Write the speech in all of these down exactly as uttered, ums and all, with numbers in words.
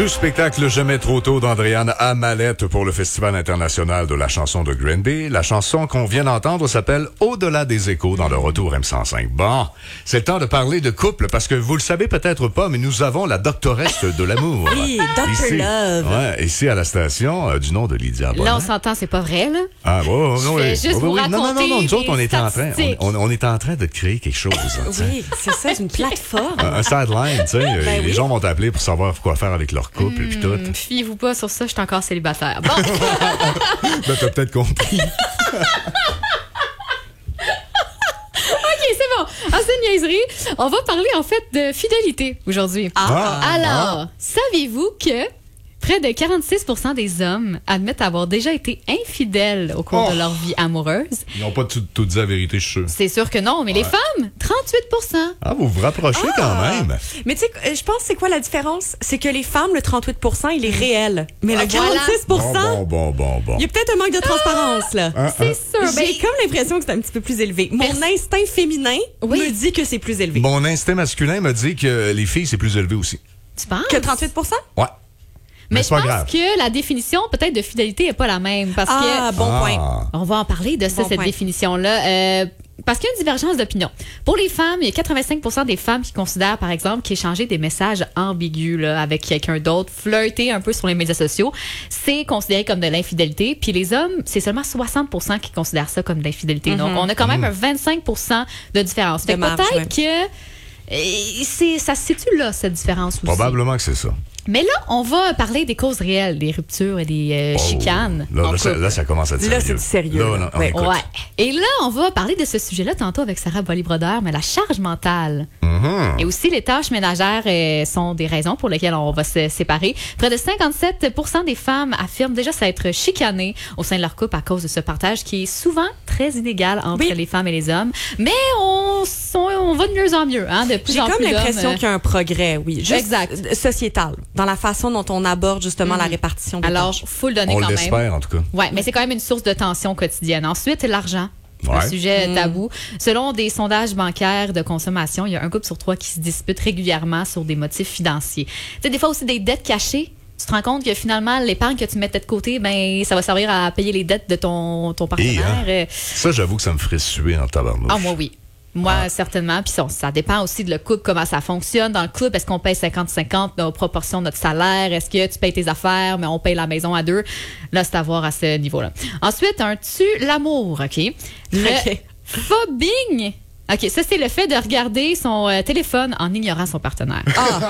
Du spectacle Jamais trop tôt d'Andréane à Mallette pour le Festival international de la chanson de Granby. La chanson qu'on vient d'entendre s'appelle Au-delà des échos dans le retour M cent cinq. Bon, c'est le temps de parler de couple parce que vous le savez peut-être pas, mais nous avons la doctoresse de l'amour. Oui, docteur Love. Ouais, ici à la station, euh, du nom de Lydia Bonnet. Là, on s'entend, c'est pas vrai, là. Ah, bon, Je non, vais oui. juste Oui, vous oui. Non, non, non, non, nous autres, on raconter est en train, des on, on, on est en train de créer quelque chose. Hein, Oui, c'est ça, c'est une plateforme. un, un sideline, tu sais. Ben les oui. gens vont t'appeler pour savoir quoi faire avec leur couple et puis tout. Hum, Fiez-vous pas sur ça, je suis encore célibataire. Bon. Ben, t'as peut-être compris. OK, c'est bon. Assez de niaiserie. On va parler, en fait, de fidélité aujourd'hui. Ah. Alors, saviez-vous que près de quarante-six pour cent des hommes admettent avoir déjà été infidèles au cours Oh. de leur vie amoureuse? Ils n'ont pas tout, tout dit la vérité, je suis sûr. C'est sûr que non, mais les femmes, trente-huit pour cent. Ah, vous vous rapprochez quand même. Mais tu sais, euh, je pense que c'est quoi la différence? C'est que les femmes, le trente-huit pour cent, il est réel. Mais le quarante-six pour cent, Bon, bon, bon, bon, bon. il y a peut-être un manque de transparence, là. Hein, C'est hein. sûr. Ben, J'ai comme l'impression que c'est un petit peu plus élevé. Mon Merci. instinct féminin Oui. me dit que c'est plus élevé. Mon instinct masculin me dit que les filles, c'est plus élevé aussi. tu penses? Que trente-huit pour cent? Ouais. Mais, Mais c'est je pas pense grave. que la définition, peut-être, de fidélité n'est pas la même. Parce Ah, que bon Ah. point. on va en parler de ça, Bon cette point. définition-là. Euh, parce qu'il y a une divergence d'opinion. Pour les femmes, il y a quatre-vingt-cinq pour cent des femmes qui considèrent, par exemple, qu'échanger des messages ambigus là, avec quelqu'un d'autre, flirter un peu sur les médias sociaux, c'est considéré comme de l'infidélité. Puis les hommes, c'est seulement soixante pour cent qui considèrent ça comme de l'infidélité. Donc, on a quand même un vingt-cinq pour cent de différence. Fait que De marge, peut-être que euh, c'est, ça se situe là, cette différence aussi. Probablement que c'est ça. Mais là, on va parler des causes réelles, des ruptures et des euh, Oh. chicanes. Là, en là, ça, couple. là, ça commence à être Là, sérieux. c'est du sérieux, Là, là. là, on Ouais. écoute. Ouais. Et là, on va parler de ce sujet-là tantôt avec Sarah Bolly-Brodeur, mais la charge mentale. Mhm. Et aussi, les tâches ménagères euh, sont des raisons pour lesquelles on va se séparer. Près de cinquante-sept pour cent des femmes affirment déjà s'être chicanées au sein de leur couple à cause de ce partage qui est souvent très inégal entre Oui. les femmes et les hommes. Mais on, on, on va de mieux en mieux. Hein, de plus J'ai en comme plus l'impression d'hommes, qu'il y a un progrès, oui. Juste Exact. euh, sociétal, dans la façon dont on aborde justement la répartition des Alors, tâches. faut le donner On quand même. l'espère, en tout cas. Ouais, mais c'est quand même une source de tension quotidienne. Ensuite, l'argent. Ouais. Un sujet Mm. tabou. Selon des sondages bancaires de consommation, il y a un couple sur trois qui se dispute régulièrement sur des motifs financiers. Tu sais, des fois aussi des dettes cachées. Tu te rends compte que finalement, l'épargne que tu mettais de côté, ben, ça va servir à payer les dettes de ton, ton Et, partenaire. hein, Euh, ça, j'avoue que ça me ferait suer en tabarnouche. Ah, moi, oui. Moi, certainement. Puis ça, ça dépend aussi de le couple, comment ça fonctionne. Dans le couple, est-ce qu'on paye cinquante cinquante aux proportions de notre salaire? Est-ce que tu payes tes affaires, mais on paye la maison à deux? Là, c'est à voir à ce niveau-là. Ensuite, un tue l'amour, OK? Le OK. phobbing. OK, ça, c'est le fait de regarder son euh, téléphone en ignorant son partenaire.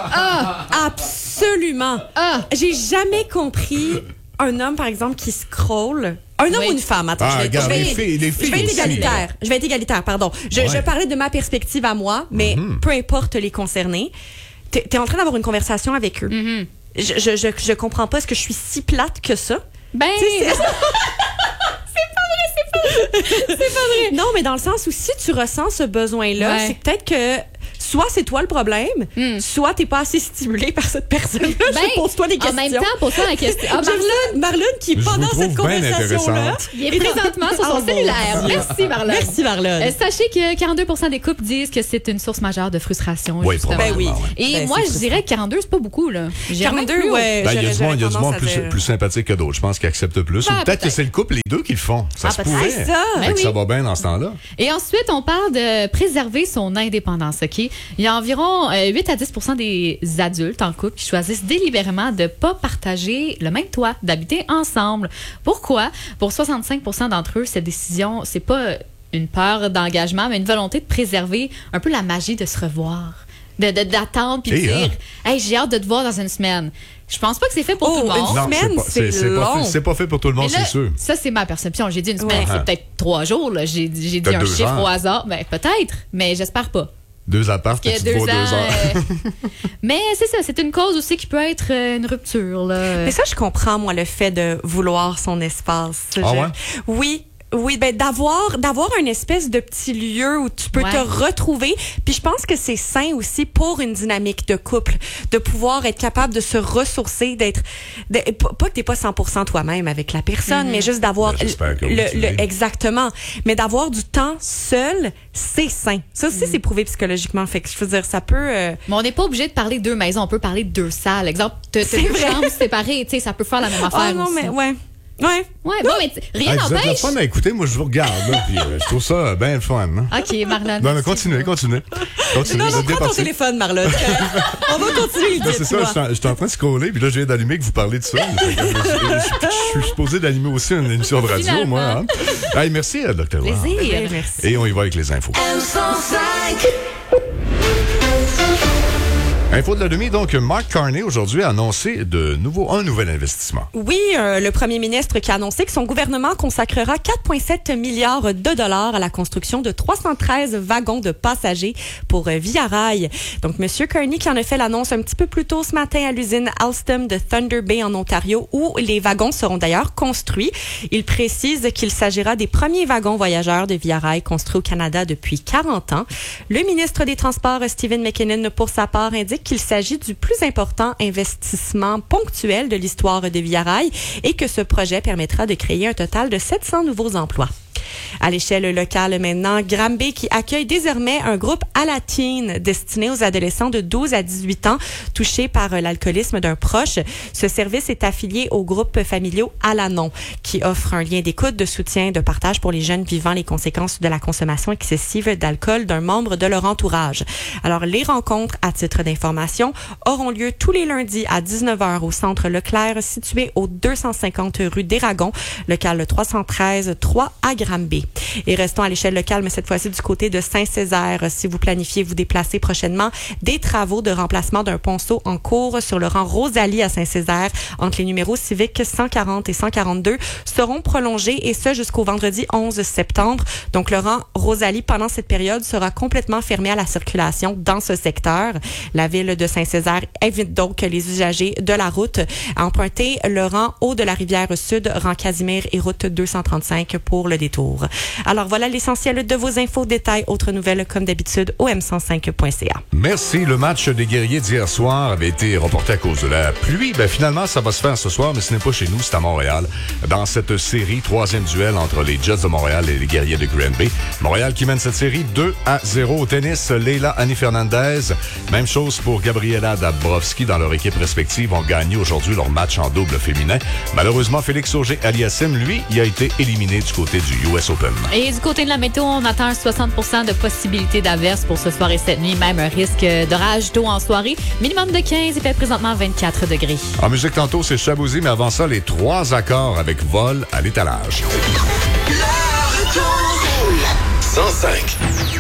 Ah, absolument. Ah! J'ai jamais compris un homme, par exemple, qui scrolle. Un homme Oui. ou une femme, attends. Ah, je vais, regarde, je vais- les filles- les je filles vais être aussi. égalitaire. Je vais être égalitaire, pardon. Je, Ouais. je parlais de ma perspective à moi, mais peu importe les concernés. T'es es en train d'avoir une conversation avec eux. Mm-hmm. je, je, je, je comprends pas. Est-ce que je suis si plate que ça? Ben, Tu sais, c'est- Non, mais dans le sens où si tu ressens ce besoin-là, Ouais. c'est peut-être que soit c'est toi le problème, soit t'es pas assez stimulé par cette personne-là. ben, je pose-toi des questions. en même temps, pose-toi la question. Ah, Marlon, Marlon, Marlon qui, Je pendant vous cette trouve bien conversation-là, intéressante. il est présentement sur son Ah, mon cellulaire. Dieu. Merci, Marlon. Merci, Marlon. Euh, sachez que quarante-deux pour cent des couples disent que c'est une source majeure de frustration. Oui, justement. probablement. Ben oui. ouais. Et Ben, moi, c'est je dirais que quarante-deux, c'est pas beaucoup, là. J'irais même quarante-deux, plus haut. ouais. Ben, il y a j'aurais- du monde, il y a du j'aurais monde tendance à plus, dire- plus sympathique que d'autres. Je pense qu'ils acceptent plus. Ben, Ou peut-être que peut-être. c'est le couple, les deux qui le font. Ça Ah, se peut-être. pourrait. C'est ça. Fait Ben que oui. ça va bien dans ce temps-là. Et ensuite, on parle de préserver son indépendance, OK? Il y a environ euh, huit à dix pour cent des adultes en couple qui choisissent délibérément de pas partager le même toit, d'habiter ensemble. Pourquoi? Pour soixante-cinq pour cent d'entre eux, cette décision, c'est pas une peur d'engagement, mais une volonté de préserver un peu la magie de se revoir. De, de- d'attendre puis de Et, dire hein? hey, j'ai hâte de te voir dans une semaine. Je pense pas que c'est fait pour Oh, tout le une monde. Non, semaine, pas- c'est c'est pas, long. fait- c'est pas fait pour tout le monde, Mais là, c'est sûr. ça, c'est ma perception. J'ai dit une semaine, Ouais. c'est peut-être trois jours. Là. J'ai, j'ai dit Peut-être un deux chiffre heures. au hasard. Ben, peut-être, mais j'espère pas. Deux apparts, Qu'il y a tu te deux vois deux ans, heures. euh, mais c'est ça, c'est une cause aussi qui peut être euh, une rupture. Là. Mais ça, je comprends, moi, le fait de vouloir son espace. Ah Je- ouais? Oui. Oui, ben d'avoir d'avoir une espèce de petit lieu où tu peux Ouais. te retrouver. Puis je pense que c'est sain aussi pour une dynamique de couple, de pouvoir être capable de se ressourcer, d'être de, pas que t'es pas cent pour cent toi-même avec la personne, mm-hmm. mais juste d'avoir Ben, j'espère que le, oui, le, tu le l'es. exactement, mais d'avoir du temps seul, c'est sain. Ça aussi Mm-hmm. c'est prouvé psychologiquement. Fait que je veux dire, ça peut. Euh... Mais on n'est pas obligé de parler de deux maisons, on peut parler de deux salles. Exemple, t'as C'est t'as deux vrai. chambres séparées, tu sais, ça peut faire la même affaire Ah non, aussi. mais ouais, ouais. Ouais, bon, mais t- rien Hey, vous êtes le n'empêche. fun à écouter, moi je vous regarde, là, puis euh, je trouve ça bien le fun. Hein? OK, Marlon. Non, mais continuez, continuez. Continuez, Non, vous non, êtes bien prends ton parti. téléphone, Marlotte. On va continuer. Là, c'est ça, je suis en- je suis en train de scroller, puis là, je viens d'allumer que vous parlez de ça. Fait que Je, je- je suis supposé d'animer aussi une émission de radio, Finalement. moi. Hein? Hey, merci, euh, docteur Roy. Plaisir. Ouais, merci. Et on y va avec les infos. M cent cinq. Info de la demi, donc, Mark Carney, aujourd'hui, a annoncé de nouveau, un nouvel investissement. Oui, euh, le premier ministre qui a annoncé que son gouvernement consacrera quatre virgule sept milliards de dollars à la construction de trois cent treize wagons de passagers pour euh, Via Rail. Donc, Monsieur Carney qui en a fait l'annonce un petit peu plus tôt ce matin à l'usine Alstom de Thunder Bay en Ontario, où les wagons seront d'ailleurs construits. Il précise qu'il s'agira des premiers wagons voyageurs de Via Rail construits au Canada depuis quarante ans. Le ministre des Transports, Stephen McKinnon, pour sa part, indique qu'il s'agit du plus important investissement ponctuel de l'histoire de Via Rail et que ce projet permettra de créer un total de sept cents nouveaux emplois. À l'échelle locale maintenant, Granby qui accueille désormais un groupe à la teen destiné aux adolescents de douze à dix-huit ans touchés par l'alcoolisme d'un proche. Ce service est affilié au groupe familiaux Alanon qui offre un lien d'écoute, de soutien, de partage pour les jeunes vivant les conséquences de la consommation excessive d'alcool d'un membre de leur entourage. Alors, les rencontres, à titre d'information, auront lieu tous les lundis à dix-neuf heures au centre Leclerc situé au deux cent cinquante rue d'Eragon, local trois cent treize trois à Granby. Et restons à l'échelle locale, mais cette fois-ci du côté de Saint-Césaire. Si vous planifiez vous déplacer prochainement, des travaux de remplacement d'un ponceau en cours sur le rang Rosalie à Saint-Césaire entre les numéros civiques cent quarante et cent quarante-deux seront prolongés et ce jusqu'au vendredi onze septembre. Donc le rang Rosalie pendant cette période sera complètement fermé à la circulation dans ce secteur. La ville de Saint-Césaire invite donc les usagers de la route à emprunter le rang haut de la rivière sud, rang Casimir et route deux cent trente-cinq pour le détour. Alors voilà l'essentiel de vos infos, détails, autres nouvelles comme d'habitude au m cent cinq point c a. Merci. Le match des guerriers d'hier soir avait été reporté à cause de la pluie. Ben, finalement, ça va se faire ce soir, mais ce n'est pas chez nous, c'est à Montréal. Dans cette série, troisième duel entre les Jets de Montréal et les guerriers de Granby. Montréal qui mène cette série deux à zéro. Au tennis, Leila Annie Fernandez. Même chose pour Gabriela Dabrowski dans leur équipe respective ont gagné aujourd'hui leur match en double féminin. Malheureusement, Félix Auger-Aliassime, lui, il a été éliminé du côté du U S Open. Et du côté de la météo, on attend un soixante pour cent de possibilité d'averse pour ce soir et cette nuit, même un risque d'orage tôt en soirée. Minimum de quinze, il fait présentement vingt-quatre degrés. En musique tantôt, c'est Chabouzy, mais avant ça, les trois accords avec vol à l'étalage. Le retour. cent cinq.